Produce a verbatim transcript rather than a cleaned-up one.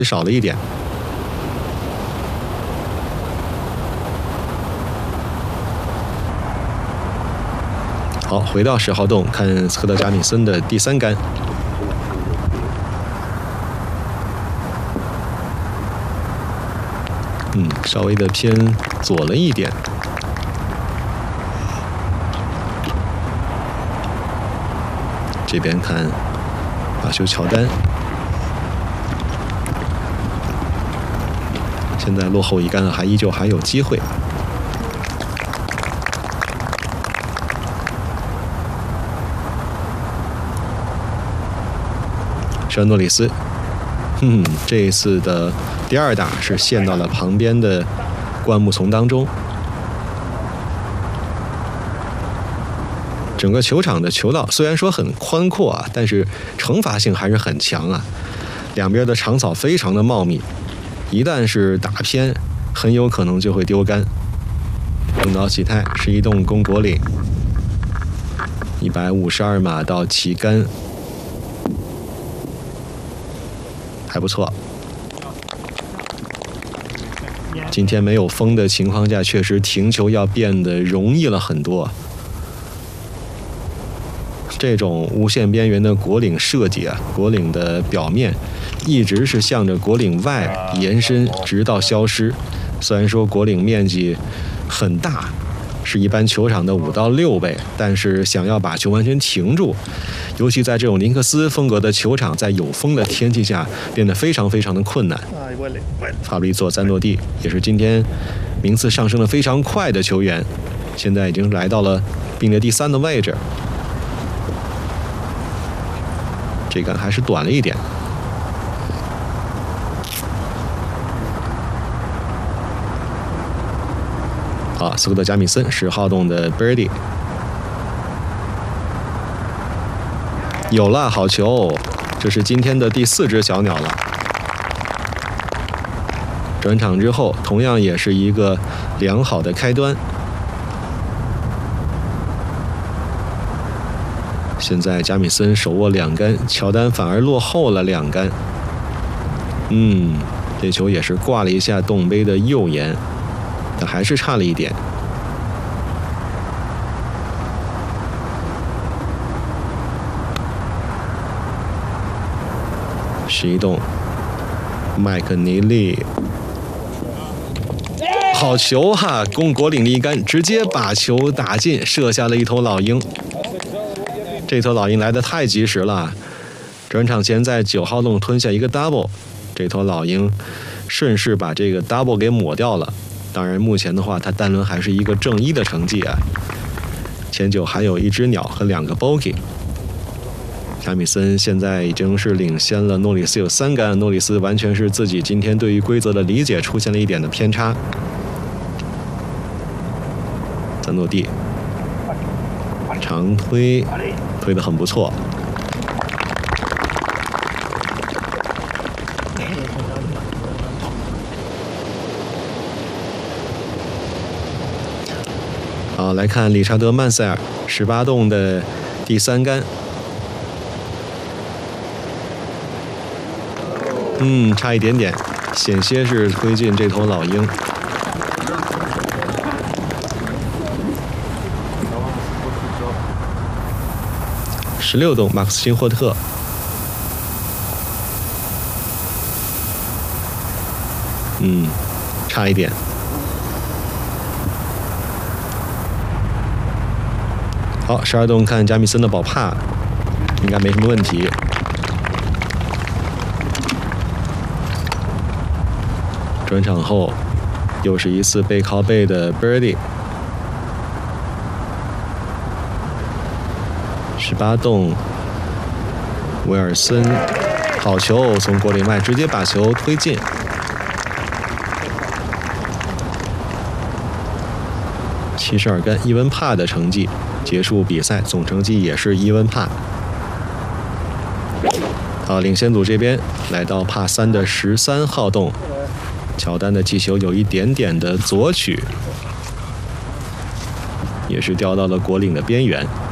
少了一点。好，回到十号洞，看斯科特·贾米森的第三杆。嗯，稍微的偏左了一点。这边看马修·乔丹，现在落后一杆，还依旧还有机会。山诺里斯，嗯，这一次的第二打是陷到了旁边的灌木丛当中。整个球场的球道虽然说很宽阔啊，但是惩罚性还是很强啊。两边的长草非常的茂密，一旦是打偏，很有可能就会丢杆。东岛启泰十一洞攻国岭，一百五十二码到旗杆。还不错，今天没有风的情况下，确实停球要变得容易了很多。这种无限边缘的果岭设计啊，果岭的表面一直是向着果岭外延伸，直到消失。虽然说果岭面积很大，是一般球场的五到六倍，但是想要把球完全停住，尤其在这种林克斯风格的球场，在有风的天气下，变得非常非常的困难。法布利佐·赞诺蒂也是今天名次上升的非常快的球员，现在已经来到了并列第三的位置。这杆还是短了一点。好，斯科特·贾米森十号洞的 birdie 有了，好球！这是今天的第四只小鸟了。转场之后，同样也是一个良好的开端。现在贾米森手握两杆，乔丹反而落后了两杆。嗯，这球也是挂了一下洞杯的右沿，但还是差了一点。十一洞，麦克尼利，好球哈！攻果岭的一杆，直接把球打进，射下了一头老鹰。这头老鹰来得太及时了，转场前在九号洞吞下一个 double， 这头老鹰顺势把这个 double 给抹掉了。当然，目前的话，他单轮还是一个正一的成绩啊。前九还有一只鸟和两个 bogey。贾米森现在已经是领先了诺里斯有三杆，诺里斯完全是自己今天对于规则的理解出现了一点的偏差。赞诺蒂长推推得很不错。好，来看理查德·曼塞尔十八洞的第三杆。嗯，差一点点，险些是推进这头老鹰。十六洞马克斯辛霍特，嗯，差一点。好，十二洞看贾米森的保帕，应该没什么问题。转场后，又是一次背靠背的 birdie。十八洞，威尔森，好球，从果岭外直接把球推进。七十二杆伊文帕的成绩，结束比赛总成绩也是伊文帕。好，领先组这边来到帕三的十三号洞。乔丹的击球有一点点的左曲，也是掉到了果岭的边缘。